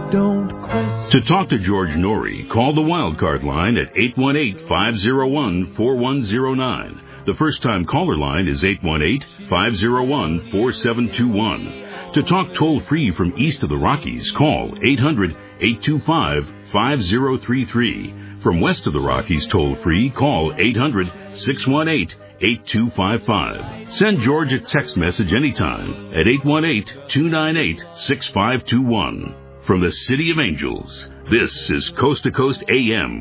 don't question. To talk to George Norrie, call the Wildcard line at 818-501-4109. The first-time caller line is 818-501-4721. To talk toll-free from east of the Rockies, call 800-825-5033. From west of the Rockies toll-free, call 800-618-8255. Send George a text message anytime at 818-298-6521. From the City of Angels, this is Coast to Coast AM.